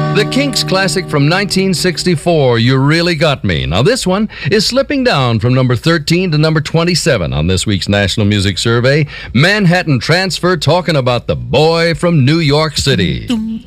The Kinks classic from 1964, You Really Got Me. Now, this one is slipping down from number 13 to number 27 on this week's National Music Survey. Manhattan Transfer talking about the boy from New York City.